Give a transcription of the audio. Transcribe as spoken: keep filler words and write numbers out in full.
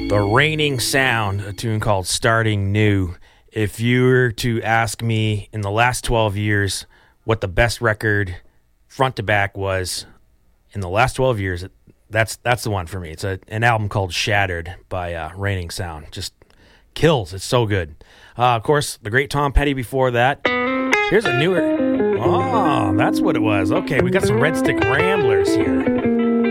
The Raining Sound, a tune called Starting New. If you were to ask me in the last twelve years what the best record front to back was in the last twelve years, that's that's the one for me. It's a, an album called Shattered by uh, Raining Sound. Just kills. It's so good. Uh, of course, the great Tom Petty before that. Here's a newer... Oh, that's what it was. Okay, we got some Red Stick Ramblers here.